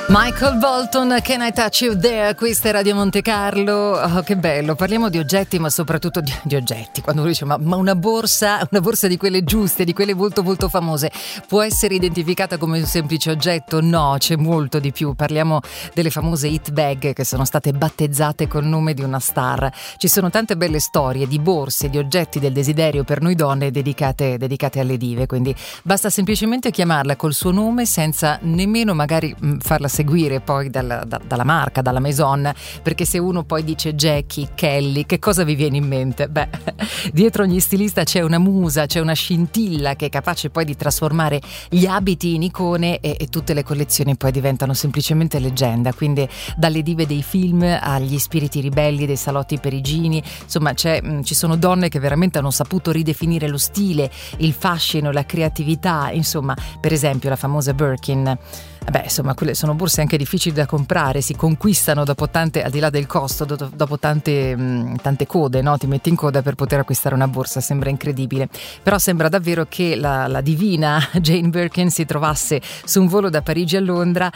Michael Bolton, Can I Touch You There? Questa è Radio Monte Carlo. Oh, che bello, parliamo di oggetti, ma soprattutto di oggetti. Quando uno dice ma una borsa di quelle giuste, di quelle molto molto famose, può essere identificata come un semplice oggetto? No, c'è molto di più. Parliamo delle famose hit bag che sono state battezzate col nome di una star. Ci sono tante belle storie di borse, di oggetti del desiderio per noi donne dedicate alle dive, quindi basta semplicemente chiamarla col suo nome senza nemmeno magari farla seguire poi dalla marca, dalla Maison, perché se uno poi dice Jackie, Kelly, che cosa vi viene in mente? Beh, dietro ogni stilista c'è una musa, c'è una scintilla che è capace poi di trasformare gli abiti in icone e tutte le collezioni poi diventano semplicemente leggenda, quindi dalle dive dei film agli spiriti ribelli dei salotti parigini, insomma ci sono donne che veramente hanno saputo ridefinire lo stile, il fascino, la creatività, insomma, per esempio la famosa Birkin. Beh, insomma, quelle sono borse anche difficili da comprare, si conquistano dopo tante, al di là del costo, dopo tante code, no? Ti metti in coda per poter acquistare una borsa, sembra incredibile. Però sembra davvero che la divina Jane Birkin si trovasse su un volo da Parigi a Londra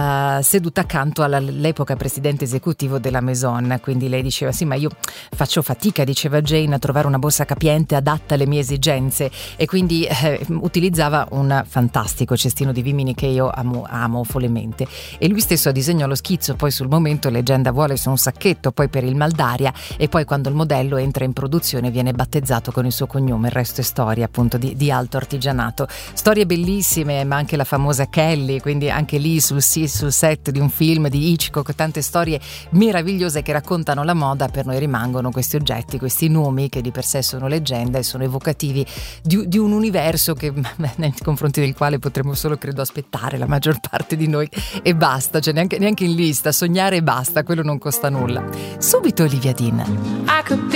seduta accanto all'epoca presidente esecutivo della Maison, quindi lei diceva sì, ma io faccio fatica, diceva Jane, a trovare una borsa capiente adatta alle mie esigenze, e quindi utilizzava un fantastico cestino di vimini che io amo follemente, e lui stesso disegnò lo schizzo. Poi sul momento leggenda vuole su un sacchetto, poi per il mal d'aria, e poi quando il modello entra in produzione viene battezzato con il suo cognome. Il resto è storia appunto di alto artigianato, storie bellissime, ma anche la famosa Kelly, quindi anche lì sul set di un film di Hitchcock, tante storie meravigliose che raccontano la moda. Per noi rimangono questi oggetti, questi nomi che di per sé sono leggenda e sono evocativi di un universo che nei confronti del quale potremmo solo, credo, aspettare la maggior parte di noi, e basta, cioè neanche in lista, sognare e basta, quello non costa nulla. Subito Olivia Dean.